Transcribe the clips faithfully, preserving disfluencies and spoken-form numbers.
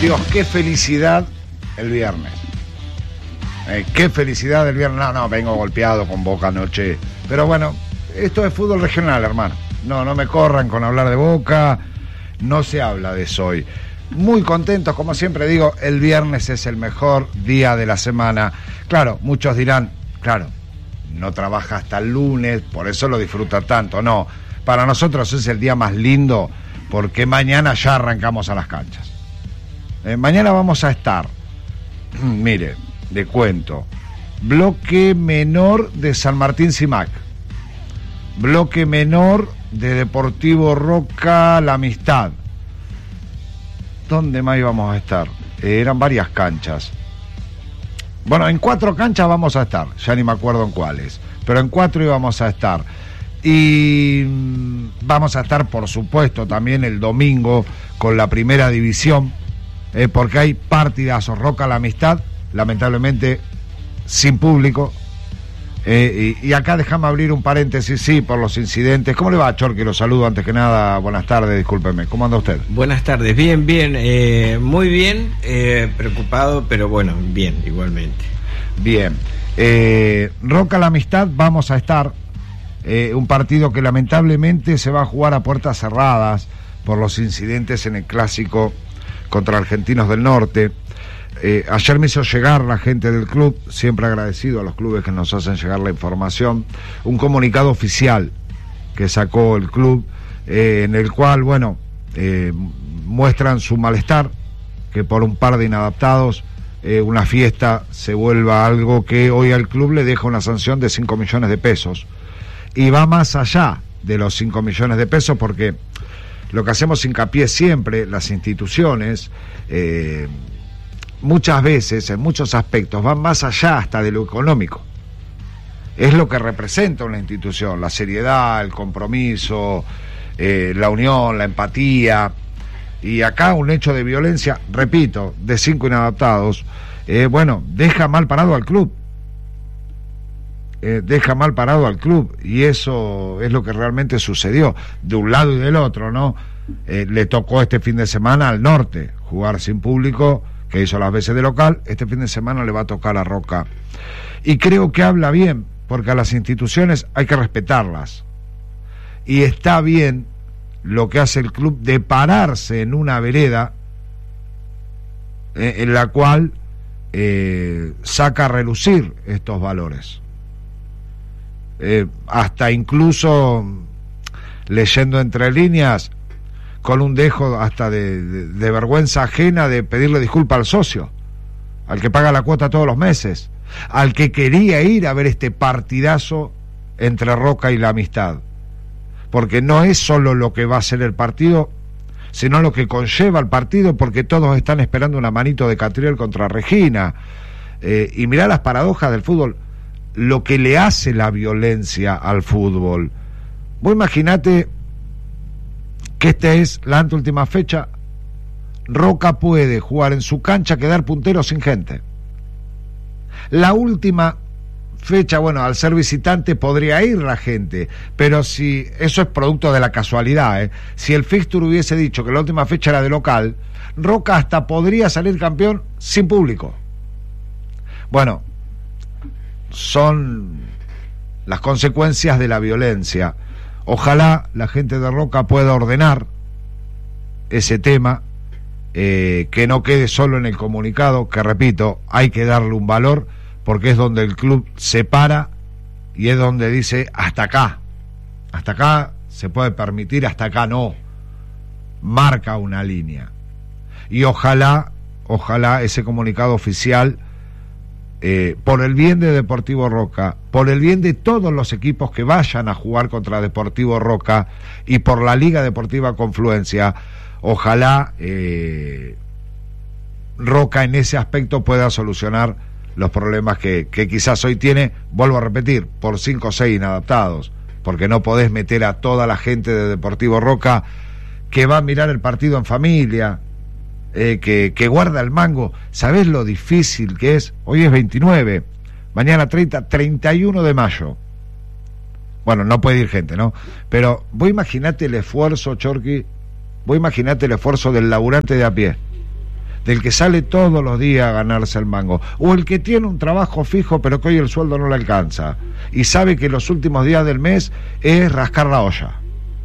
Dios, qué felicidad el viernes. Eh, qué felicidad el viernes. No, no, vengo golpeado con Boca anoche. Pero bueno, esto es fútbol regional, hermano. No, no me corran con hablar de Boca. No se habla de eso hoy. Muy contentos, como siempre digo, el viernes es el mejor día de la semana. Claro, muchos dirán, claro, no trabaja hasta el lunes, por eso lo disfruta tanto. No, para nosotros es el día más lindo porque mañana ya arrancamos a las canchas. Eh, mañana vamos a estar, mire, le cuento, bloque menor de San Martín Simac, bloque menor de Deportivo Roca La Amistad. ¿Dónde más íbamos a estar? Eh, eran varias canchas. Bueno, en cuatro canchas vamos a estar, ya ni me acuerdo en cuáles, pero en cuatro íbamos a estar. Y vamos a estar, por supuesto, también el domingo con la primera división, eh, porque hay partidazos. Roca La Amistad, lamentablemente sin público. Eh, y, y acá déjame abrir un paréntesis, sí, por los incidentes. ¿Cómo le va, Chorqui? Lo saludo antes que nada. Buenas tardes, discúlpeme. ¿Cómo anda usted? Buenas tardes, bien, bien, eh, muy bien, eh, preocupado, pero bueno, bien, igualmente. Bien. Eh, Roca La Amistad, vamos a estar, eh, un partido que lamentablemente se va a jugar a puertas cerradas por los incidentes en el clásico contra Argentinos del Norte. Eh, ayer me hizo llegar la gente del club, siempre agradecido a los clubes que nos hacen llegar la información, un comunicado oficial que sacó el club, eh, en el cual, bueno, eh, muestran su malestar, que por un par de inadaptados eh, una fiesta se vuelva algo que hoy al club le deja una sanción de cinco millones de pesos, y va más allá de los cinco millones de pesos, porque lo que hacemos hincapié siempre, las instituciones, eh, muchas veces, en muchos aspectos, van más allá hasta de lo económico. Es lo que representa una institución, la seriedad, el compromiso, eh, la unión, la empatía. Y acá un hecho de violencia, repito, de cinco inadaptados, eh, bueno, deja mal parado al club. Eh, deja mal parado al club, y eso es lo que realmente sucedió, de un lado y del otro, ¿no? Eh, le tocó este fin de semana al Norte jugar sin público, que hizo las veces de local. Este fin de semana le va a tocar a Roca. Y creo que habla bien, porque a las instituciones hay que respetarlas. Y está bien lo que hace el club de pararse en una vereda eh, en la cual eh, saca a relucir estos valores. Eh, hasta incluso, leyendo entre líneas, con un dejo hasta de, de, de vergüenza ajena de pedirle disculpa al socio, al que paga la cuota todos los meses, al que quería ir a ver este partidazo entre Roca y La Amistad, porque no es solo lo que va a ser el partido, sino lo que conlleva el partido, porque todos están esperando una manito de Catriel contra Regina, eh, y mirá las paradojas del fútbol, lo que le hace la violencia al fútbol. Vos imaginate que esta es la anteúltima fecha, Roca puede jugar en su cancha, quedar puntero sin gente. La última fecha, bueno, al ser visitante podría ir la gente, pero si eso es producto de la casualidad, ¿eh? Si el fixture hubiese dicho que la última fecha era de local, Roca hasta podría salir campeón sin público. Bueno, son las consecuencias de la violencia. Ojalá la gente de Roca pueda ordenar ese tema, eh, que no quede solo en el comunicado, que repito, hay que darle un valor, porque es donde el club se para y es donde dice hasta acá, hasta acá se puede permitir, hasta acá no, marca una línea. Y ojalá, ojalá ese comunicado oficial, Eh, por el bien de Deportivo Roca, por el bien de todos los equipos que vayan a jugar contra Deportivo Roca y por la Liga Deportiva Confluencia, ojalá eh, Roca en ese aspecto pueda solucionar los problemas que, que quizás hoy tiene, vuelvo a repetir, por cinco o seis inadaptados, porque no podés meter a toda la gente de Deportivo Roca que va a mirar el partido en familia, Eh, que, que guarda el mango. ¿Sabés lo difícil que es? Hoy es veintinueve, mañana treinta, treinta y uno de mayo. Bueno, no puede ir gente, ¿no? Pero vos imaginate el esfuerzo, Chorqui, vos imaginate el esfuerzo del laburante de a pie, del que sale todos los días a ganarse el mango, o el que tiene un trabajo fijo pero que hoy el sueldo no le alcanza y sabe que los últimos días del mes es rascar la olla.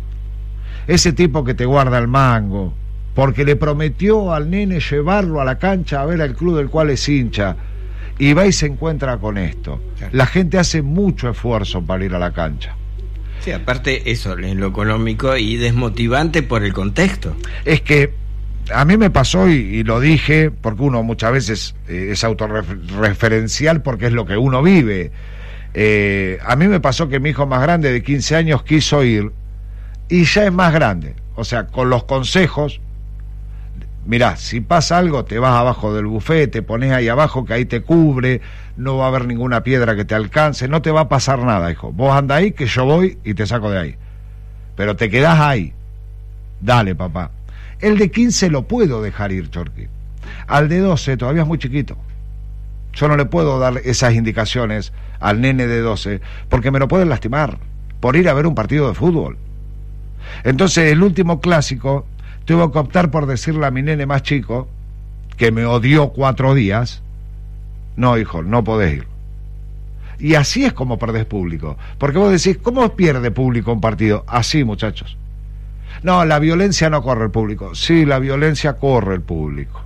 Ese tipo que te guarda el mango porque le prometió al nene llevarlo a la cancha a ver al club del cual es hincha, y va y se encuentra con esto. Claro. La gente hace mucho esfuerzo para ir a la cancha. Sí, aparte eso, en lo económico, y desmotivante por el contexto. Es que a mí me pasó, y, y lo dije, porque uno muchas veces eh, es autorreferencial porque es lo que uno vive. Eh, a mí me pasó que mi hijo más grande de quince años quiso ir, y ya es más grande. O sea, con los consejos, mirá, si pasa algo, te vas abajo del buffet, te pones ahí abajo que ahí te cubre, no va a haber ninguna piedra que te alcance, no te va a pasar nada, hijo. Vos andá ahí que yo voy y te saco de ahí. Pero te quedás ahí. Dale, papá. El de quince lo puedo dejar ir, Chorqui. Al de doce todavía es muy chiquito. Yo no le puedo dar esas indicaciones al nene de doce porque me lo pueden lastimar por ir a ver un partido de fútbol. Entonces, el último clásico, tuve que optar por decirle a mi nene más chico, que me odió cuatro días, no, hijo, no podés ir. Y así es como perdés público. Porque vos decís, ¿cómo pierde público un partido? Así, muchachos. No, la violencia no corre el público. Sí, la violencia corre el público.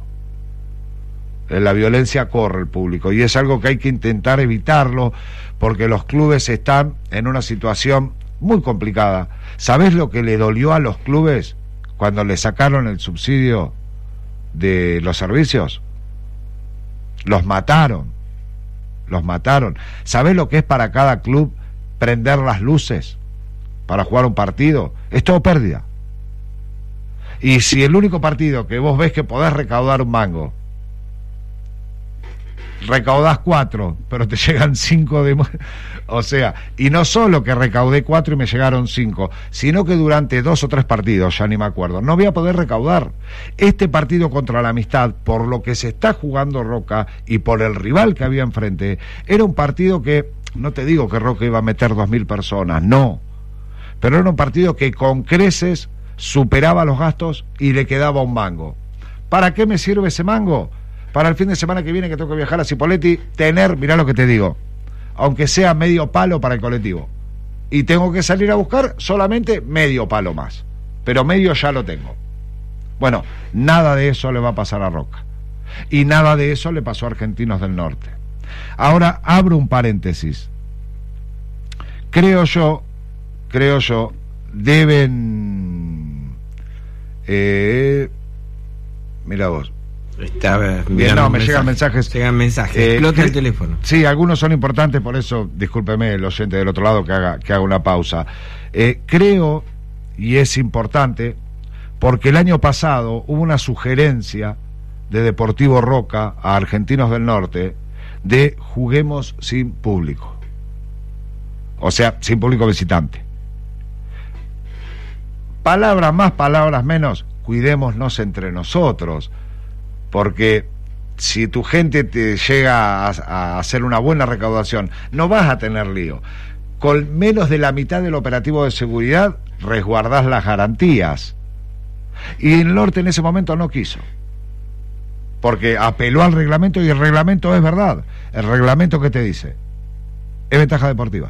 La violencia corre el público. Y es algo que hay que intentar evitarlo, porque los clubes están en una situación muy complicada. ¿Sabés lo que le dolió a los clubes cuando le sacaron el subsidio de los servicios? Los mataron, los mataron. ¿Sabés lo que es para cada club prender las luces para jugar un partido? Es todo pérdida. Y si el único partido que vos ves que podés recaudar un mango, recaudás cuatro, pero te llegan cinco de... O sea, y no solo que recaudé cuatro y me llegaron cinco, sino que durante dos o tres partidos, ya ni me acuerdo, no voy a poder recaudar. Este partido contra la Amistad, por lo que se está jugando Roca y por el rival que había enfrente, era un partido que, no te digo que Roca iba a meter dos mil personas, no, pero era un partido que con creces superaba los gastos y le quedaba un mango. ¿Para qué me sirve ese mango? Para el fin de semana que viene, que tengo que viajar a Cipolletti, tener, mirá lo que te digo, aunque sea medio palo para el colectivo. Y tengo que salir a buscar solamente medio palo más. Pero medio ya lo tengo. Bueno, nada de eso le va a pasar a Roca. Y nada de eso le pasó a Argentinos del Norte. Ahora, abro un paréntesis. Creo yo, creo yo, deben... Eh, mira vos. Está bien, no, me mensaje. llegan mensajes. Llegan mensajes. Eh, Explota que, el teléfono. Sí, algunos son importantes, por eso, discúlpeme el oyente del otro lado que haga, que haga una pausa. Eh, creo, y es importante, porque el año pasado hubo una sugerencia de Deportivo Roca a Argentinos del Norte de juguemos sin público. O sea, sin público visitante. Palabras más, palabras menos, cuidémonos entre nosotros. Porque si tu gente te llega a, a hacer una buena recaudación, no vas a tener lío. Con menos de la mitad del operativo de seguridad, resguardás las garantías. Y el norte en ese momento no quiso. Porque apeló al reglamento, y el reglamento es verdad. El reglamento, ¿qué te dice? Es ventaja deportiva.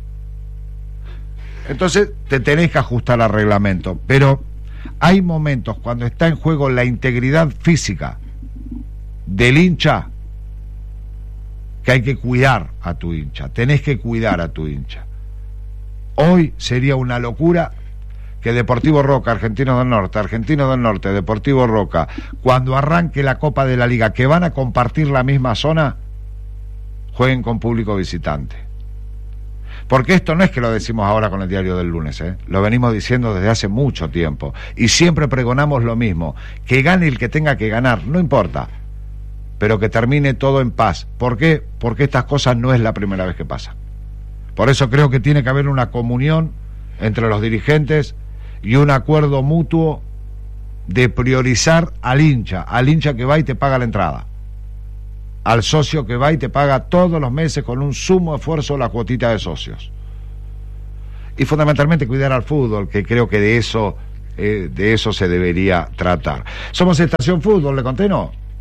Entonces te tenés que ajustar al reglamento. Pero hay momentos cuando está en juego la integridad física del hincha, que hay que cuidar a tu hincha, tenés que cuidar a tu hincha. Hoy sería una locura que Deportivo Roca, Argentinos del Norte, Argentinos del Norte, Deportivo Roca, cuando arranque la Copa de la Liga, que van a compartir la misma zona, jueguen con público visitante. Porque esto no es que lo decimos ahora con el diario del lunes, ¿eh? Lo venimos diciendo desde hace mucho tiempo, y siempre pregonamos lo mismo, que gane el que tenga que ganar, no importa, pero que termine todo en paz. ¿Por qué? Porque estas cosas no es la primera vez que pasan. Por eso creo que tiene que haber una comunión entre los dirigentes y un acuerdo mutuo de priorizar al hincha, al hincha que va y te paga la entrada, al socio que va y te paga todos los meses con un sumo esfuerzo la cuotita de socios. Y fundamentalmente cuidar al fútbol, que creo que de eso, eh, de eso se debería tratar. Somos Estación Fútbol, ¿le conté, no?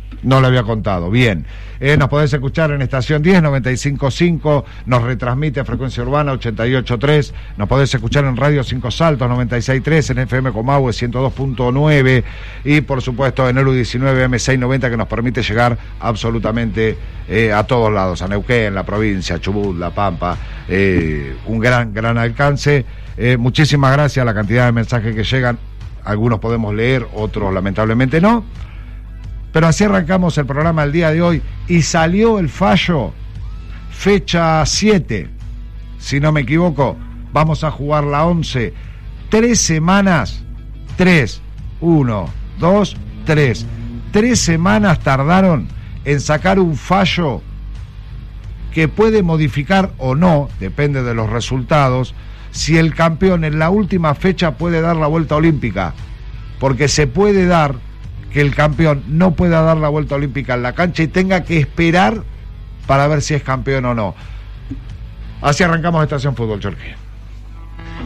No lo había contado, bien. Eh, nos podés escuchar en estación diez, noventa y cinco punto cinco, nos retransmite Frecuencia Urbana ochenta y ocho punto tres, nos podés escuchar en Radio Cinco Saltos noventa y seis punto tres, en F M Comahue ciento dos punto nueve y por supuesto en Elu diecinueve M seiscientos noventa, que nos permite llegar absolutamente eh, a todos lados, a Neuquén, la provincia, Chubut, La Pampa, eh, un gran, gran alcance. Eh, muchísimas gracias a la cantidad de mensajes que llegan, algunos podemos leer, otros lamentablemente no. Pero así arrancamos el programa el día de hoy y salió el fallo, fecha siete, si no me equivoco, vamos a jugar la once, tres semanas, tres, uno, dos, tres, tres semanas tardaron en sacar un fallo que puede modificar o no, depende de los resultados, si el campeón en la última fecha puede dar la vuelta olímpica, porque se puede dar que el campeón no pueda dar la vuelta olímpica en la cancha y tenga que esperar para ver si es campeón o no. Así arrancamos Estación Fútbol, Jorge.